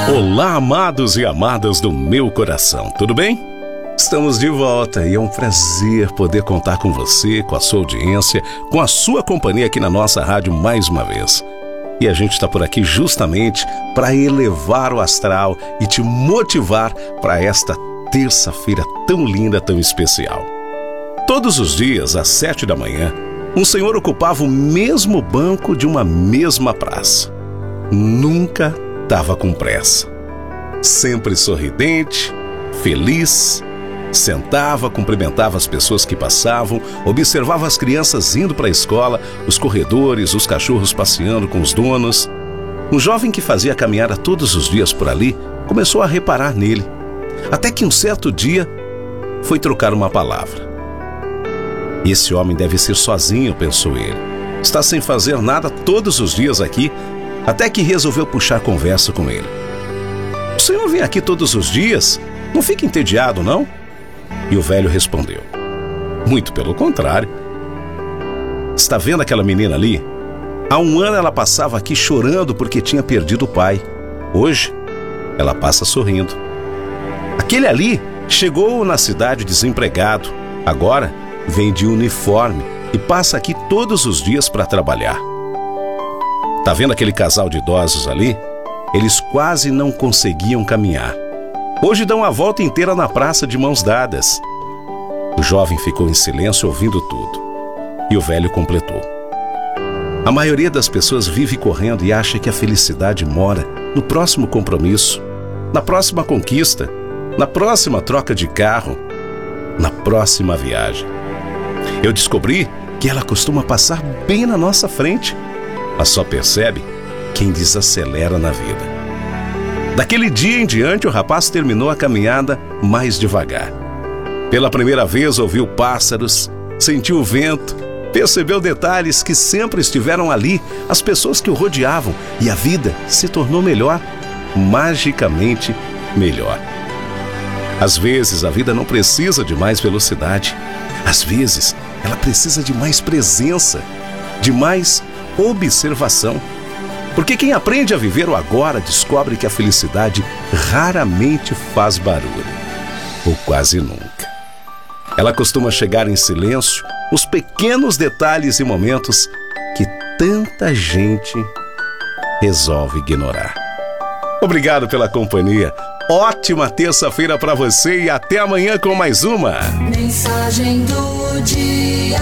Olá, amados e amadas do meu coração, tudo bem? Estamos de volta e é um prazer poder contar com você, com a sua audiência, com a sua companhia aqui na nossa rádio mais uma vez. E a gente está por aqui justamente para elevar o astral e te motivar para esta terça-feira tão linda, tão especial. Todos os dias, às 7 da manhã, um senhor ocupava o mesmo banco de uma mesma praça. Nunca estava com pressa. Sempre sorridente, feliz, sentava, cumprimentava as pessoas que passavam, observava as crianças indo para a escola, os corredores, os cachorros passeando com os donos. Um jovem que fazia caminhada todos os dias por ali começou a reparar nele. Até que um certo dia foi trocar uma palavra. Esse homem deve ser sozinho, pensou ele. Está sem fazer nada todos os dias aqui, até que resolveu puxar conversa com ele. O senhor vem aqui todos os dias? Não fica entediado, não? E o velho respondeu: muito pelo contrário. Está vendo aquela menina ali? Há um ano ela passava aqui chorando porque tinha perdido o pai. Hoje, ela passa sorrindo. Aquele ali chegou na cidade desempregado. Agora, vem de uniforme e passa aqui todos os dias para trabalhar. Tá vendo aquele casal de idosos ali? Eles quase não conseguiam caminhar. Hoje dão a volta inteira na praça de mãos dadas. O jovem ficou em silêncio ouvindo tudo. E o velho completou: a maioria das pessoas vive correndo e acha que a felicidade mora no próximo compromisso, na próxima conquista, na próxima troca de carro, na próxima viagem. Eu descobri que ela costuma passar bem na nossa frente, mas só percebe quem desacelera na vida. Daquele dia em diante, o rapaz terminou a caminhada mais devagar. Pela primeira vez ouviu pássaros, sentiu o vento, percebeu detalhes que sempre estiveram ali, as pessoas que o rodeavam, e a vida se tornou melhor, magicamente melhor. Às vezes a vida não precisa de mais velocidade. Às vezes ela precisa de mais presença, de mais observação. Porque quem aprende a viver o agora descobre que a felicidade raramente faz barulho, ou quase nunca. Ela costuma chegar em silêncio, os pequenos detalhes e momentos que tanta gente resolve ignorar. Obrigado pela companhia. Ótima terça-feira para você e até amanhã com mais uma Mensagem do Dia.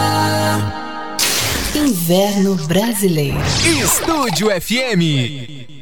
Inverno Brasileiro. Estúdio FM.